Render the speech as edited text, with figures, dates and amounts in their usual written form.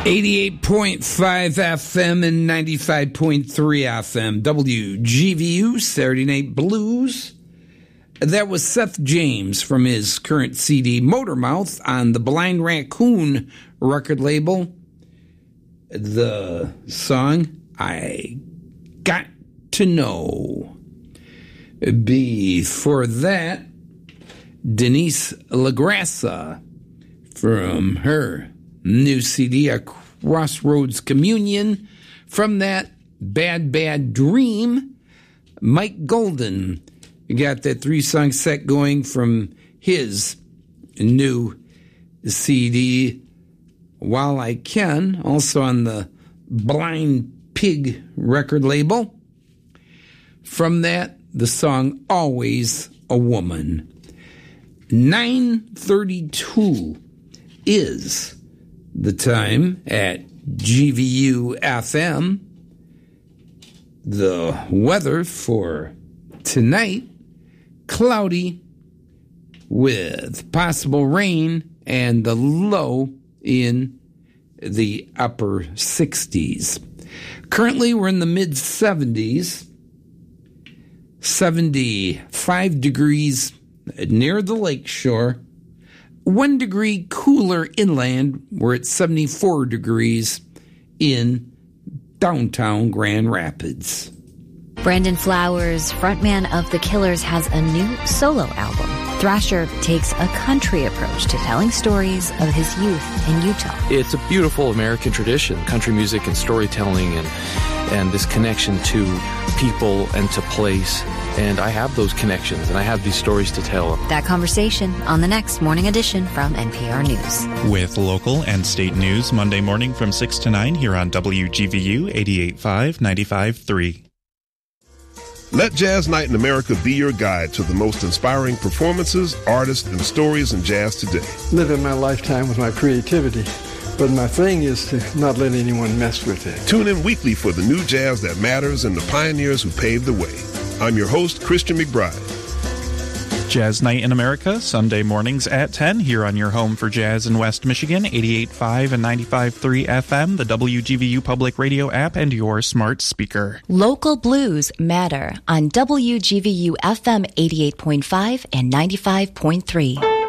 88.5 FM and 95.3 FM, WGVU, Saturday Night Blues. That was Seth James from his current CD, Motormouth, on the Blind Raccoon record label. The song, I Got to Know. Before that, Denise LaGrassa from her new CD, A Crossroads Communion. From that, Bad Bad Dream, Mike Golden. You got that 3-song set going from his new CD, While I Can, also on the Blind Pig record label. From that, the song Always a Woman. 9:32 is the time at GVU FM. The weather for tonight, cloudy with possible rain and the low in the upper 60s. Currently, we're in the mid-70s, 75 degrees near the lakeshore. 1 degree cooler inland. We're at 74 degrees in downtown Grand Rapids. Brandon Flowers, frontman of The Killers, has a new solo album. Thrasher takes a country approach to telling stories of his youth in Utah. It's a beautiful American tradition, country music and storytelling and this connection to people and to place. And I have those connections, and I have these stories to tell. That conversation on the next Morning Edition from NPR News. With local and state news Monday morning from 6 to 9 here on WGVU 88.5, 95.3. Let Jazz Night in America be your guide to the most inspiring performances, artists, and stories in jazz today. Living my lifetime with my creativity, but my thing is to not let anyone mess with it. Tune in weekly for the new jazz that matters and the pioneers who paved the way. I'm your host, Christian McBride. Jazz Night in America, Sunday mornings at 10 here on your home for jazz in West Michigan, 88.5 and 95.3 FM, the WGVU Public Radio app, and your smart speaker. Local blues matter on WGVU FM 88.5 and 95.3.